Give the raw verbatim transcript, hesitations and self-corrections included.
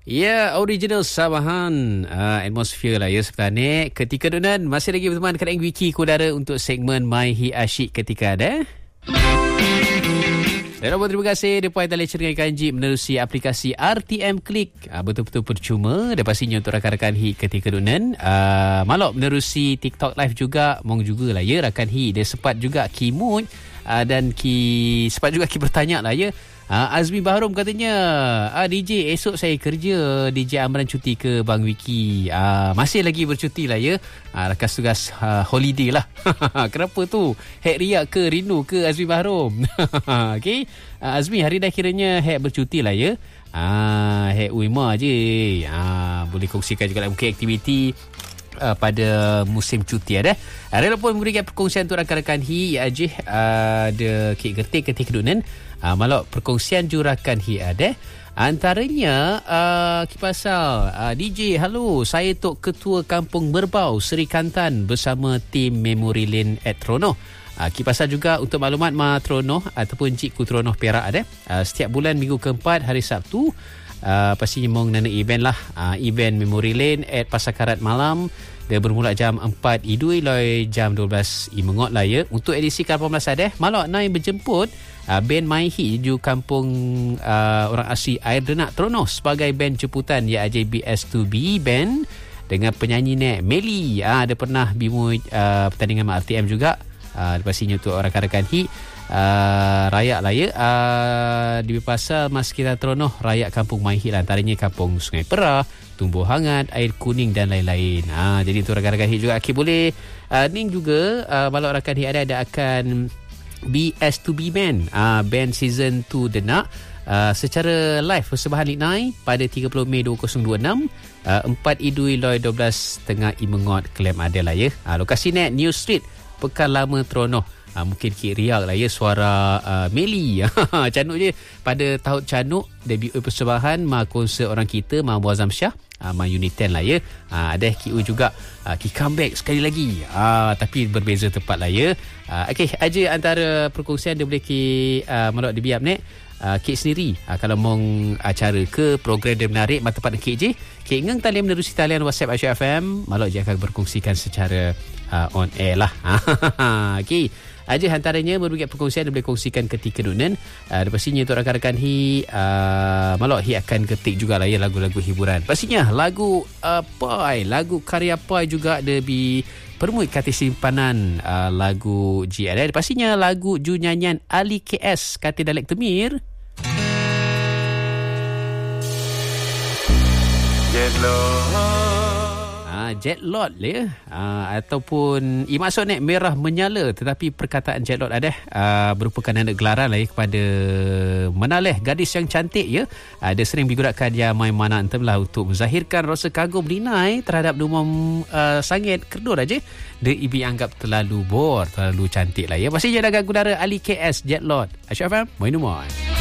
Ya, original Sabahan uh, atmosphere lah ya sebenarnya. Ketika Dunan masih lagi berteman dengan Wiki Kudara untuk segmen My Hi Asyik ketika ada. Dan apa terima kasih depa yang leceh dengan kanji menerusi aplikasi R T M Click. Uh, betul-betul percuma dan pastinya untuk rakan-rakan Hi ketika Dunan. Uh, malok menerusi TikTok live juga mong jugalah ya rakan Hi. Dia sempat juga ki mood uh, dan ki sempat juga ki bertanya lah ya. Uh, Azmi Bahrom katanya, ah, D J esok saya kerja, D J Amran cuti ke Bang Wiki. Uh, masih lagi bercuti lah ya. Uh, rakas tugas uh, holiday lah. Kenapa tu? Hek riak ke rindu ke Azmi Bahrom? Okay. Uh, Azmi hari dah kiranya hek bercuti lah ya. Ah, hek uima je. Ah, boleh kongsikan juga lah mungkin aktiviti Uh, pada musim cuti ada. Uh, Rela pun memberikan perkongsian untuk rakan-rakan Hi Ajih uh, ada kek gertik ketik kedunan. Uh, malok perkongsian jurakan Hi ada. Antaranya uh, kipasal uh, D J, halo, saya Tok Ketua Kampung Merbau Seri Kantan bersama tim Memory Lane at Tronoh. Uh, kipasal juga untuk maklumat Ma Tronoh ataupun Cikgu Tronoh Perak ada. Uh, setiap bulan minggu keempat hari Sabtu Uh, pastinya mong nana event lah, uh, event Memory Lane at Pasar Karat malam. Dia bermula jam empat idui loi jam dua belas i mengot lah ya. Untuk edisi ke lapan belas ada malok naik berjemput uh, band My Hi ju kampung uh, orang asli Air Denak Tronoh sebagai band jemputan ya J B S two B band dengan penyanyi Nek Meli. Uh, dia pernah bimu uh, pertandingan R T M juga. Uh, pastinya untuk rakan-rakan Hi Uh, rayak lah ya uh, di pasal mas kita Tronoh rayak kampung My Hi lah, antaranya kampung Sungai Perah, Tumbuh Hangat, Air Kuning dan lain-lain. uh, jadi untuk rakan-rakan Hi juga okay, boleh uh, ning juga uh, malak rakan Hi ada ada akan B S two B band uh, band season two Denak uh, secara live persembahan Liknai pada tiga puluh Mei dua ribu dua puluh enam uh, empat idui loi dua belas tengah i mengot Kelem ada lah ya. uh, lokasi net New Street Pekan Lama Tronoh. Ha, mungkin Kik riak lah ya suara uh, Meli. Canuk je. Pada tahun canuk debut persembahan Ma konsert orang kita Ma Muazzam Shah, uh, Ma Unit ten lah ya. uh, Ada Kik U juga uh, Kik comeback sekali lagi, uh, tapi berbeza tempat lah ya. uh, Okay, aja antara perkongsian dia boleh Kik uh, melawat di biap nek. Uh, Kik sendiri uh, kalau mong acara ke program dia menarik ma tempat Kik je, Kik ngeng talian menerusi talian WhatsApp Aisyah F M. Malak je akan berkongsikan secara uh, on air lah. Okay, aja antaranya merugikan perkongsian dia boleh kongsikan ketika dunan. Uh, pastinya untuk rakan-rakan Hi uh, malak Hi akan ketik juga lah ya lagu-lagu hiburan. Pastinya lagu uh, Pai, lagu karya Pai juga ada di permui kata simpanan uh, lagu G L. Pastinya lagu ju nyanyian Ali K S kata Dalek Temir. Ah, Jet Lot ya, ah, ataupun i maksud nek merah menyala, tetapi perkataan Jet Lot ada ah, merupakan nada gelaran lah ya, kepada menaleh gadis yang cantik ya. Ah, dia sering digunakan dia main mana entemlah untuk menzahirkan rasa kagum dinai terhadap dumam ah, sangit kerdur aja. Dia ibi anggap terlalu bor, terlalu cantik lah ya. Pasti dia dagang gudara Ali K S Jet Lot. Aisyah F M, main rumah.